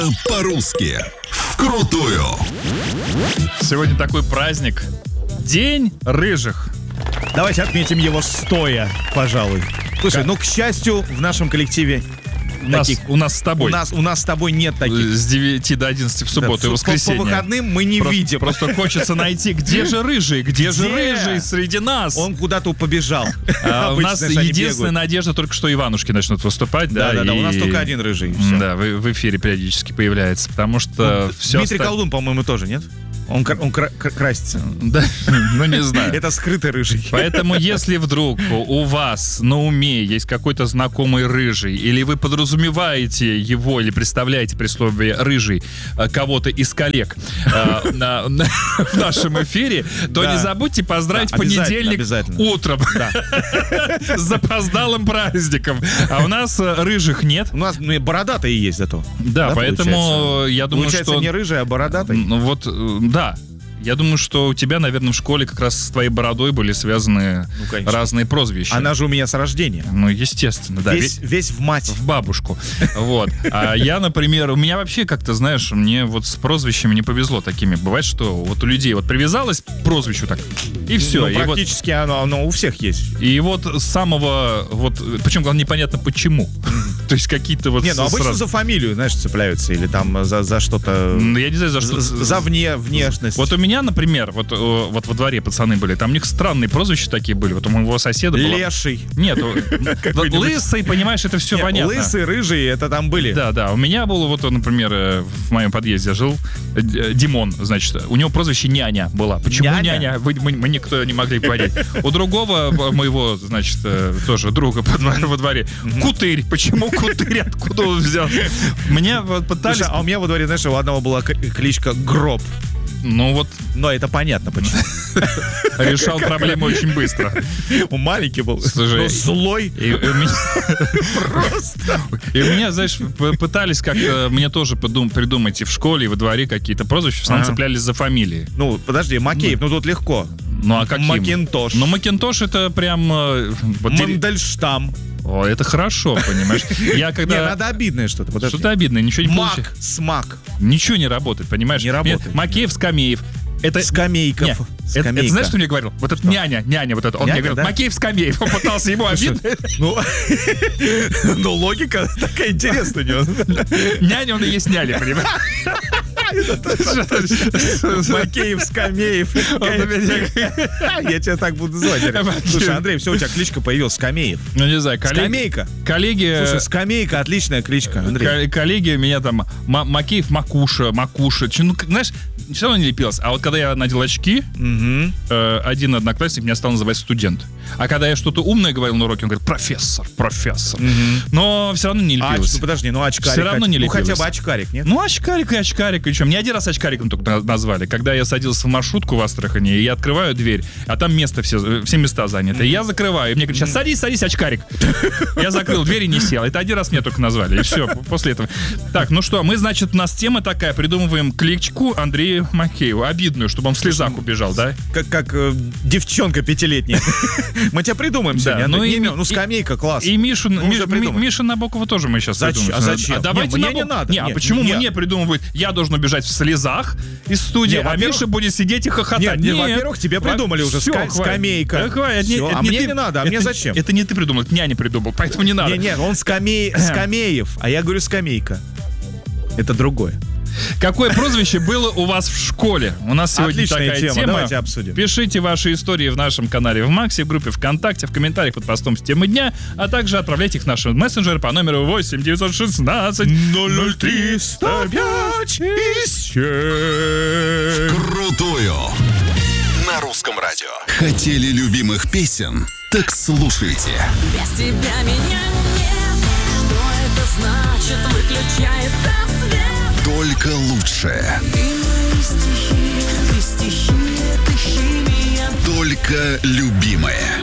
По-русски вкрутую. Сегодня такой праздник. День рыжих. Давайте отметим его стоя, пожалуй. Слушай, к счастью, в нашем коллективе У нас с тобой. у нас с тобой нет таких. С 9 до 11 в субботу и воскресенье. По выходным мы не видим. Просто хочется найти, где же рыжий? Где же рыжий среди нас? Он куда-то побежал. У нас единственная надежда только, что Иванушки начнут выступать. Да, у нас только один рыжий. Да, в эфире периодически появляется, потому что все. Дмитрий Колдун, по-моему, тоже, нет? Он красится. Да, не знаю. Это скрытый рыжий. Поэтому, если вдруг у вас на уме есть какой-то знакомый рыжий, или вы подразумеваете его, или представляете при слове «рыжий» кого-то из коллег в нашем эфире, то не забудьте поздравить в понедельник утром с запоздалым праздником. А у нас рыжих нет. У нас бородатые есть зато. Да, поэтому я думаю, что... Получается, не рыжий, а бородатый. Да. Я думаю, что у тебя, наверное, в школе как раз с твоей бородой были связаны разные прозвища. Она же у меня с рождения. Естественно, да. Весь в мать. В бабушку. Вот. А я, например, у меня вообще как-то, знаешь, мне вот с прозвищами не повезло такими. Бывает, что вот у людей вот привязалось к прозвищу так, и все. И практически оно у всех есть. И вот с самого, причем, главное, непонятно почему. То есть какие-то вот... обычно за фамилию, знаешь, цепляются. Или там за что-то... Я не знаю, за что. За внешность. Вот у меня, например, вот во дворе пацаны были, там у них странные прозвища такие были. Вот у моего соседа было... Леший. Нет, лысый, понимаешь, это все понятно. Лысый, рыжий, это там были. Да. У меня было, например, в моем подъезде жил Димон, значит, у него прозвище няня была. Почему няня? Мы никто не могли понять. У другого моего, значит, тоже друга во дворе Кутырь. Почему Кутырь? Откуда он взял? Мне пытались... Слушай, а у меня во дворе, знаешь, у одного была кличка Гроб. Но это понятно почему. Решал проблему очень быстро. Он маленький был, но злой. Просто. И у меня, знаешь, пытались как-то мне тоже придумать и в школе, и во дворе какие-то прозвища, сам цеплялись за фамилии. Подожди, Макеев, тут легко. А каким? Макинтош. Макинтош это прям... Мандельштам. О, это хорошо, понимаешь? Надо обидное что-то. Подожди. Что-то обидное, ничего не получается. Смак. Ничего не работает, понимаешь? Не работает. Макеев, Скамеев. Это Скамейков. Это знаешь, что мне говорил? Вот это няня вот это. Он мне говорил, да? Макеев, Скамеев. Он пытался ему обидно. Логика такая интересная у него. Няня, он и есть няня, понимаешь? Макеев, Скамеев. Я тебя так буду звать. Слушай, Андрей, все, у тебя кличка появилась, Скамеев. Не знаю, Скамейка. Коллеги... Слушай, Скамейка, отличная кличка, Андрей. Коллеги меня там Макеев, Макуша. Знаешь, все равно не лепилось. А вот когда я надел очки, один одноклассник меня стал называть студент. А когда я что-то умное говорил на уроке, он говорит, профессор. Но все равно не лепилось. Подожди, очкарик. Все равно не лепилось. Хотя бы очкарик, нет? Очкарик и очкарик. Причем мне один раз очкариком только назвали. Когда я садился в маршрутку в Астрахани, и я открываю дверь, а там все места заняты. И я закрываю, и мне говорят, сейчас садись, очкарик. Я закрыл дверь и не сел. Это один раз меня только назвали. И все, после этого. Так, мы, значит, у нас тема такая, придумываем кличку Андрею Макееву. Обидную, чтобы он в слезах убежал, да? Как девчонка 5-летняя. Мы тебя придумаем сегодня. Скамейка, класс. И Миша Набокова тоже мы сейчас придумаем. А зачем? Давайте мне не надо. А почему мне придумывают? Я должен убежать в слезах из студии, а Миша будет сидеть и хохотать. Нет, во-первых, тебе придумали уже скамейка. А мне не надо, а мне зачем? Это не ты придумал, это няня придумал, поэтому не надо. Нет, он Скамеев, а я говорю скамейка. Это другое. Какое прозвище было у вас в школе? У нас сегодня отличная такая тема. Давайте обсудим. Пишите ваши истории в нашем канале в Максе, в группе ВКонтакте, в комментариях под постом с темы дня, а также отправляйте их в наш мессенджер по номеру 8 916 003 105 Крутую. На русском радио. Хотели любимых песен? Так слушайте. Без тебя меня нет. Что это значит? Выключается свет. Только лучшее. Ты стихи, ты химия. Только любимое.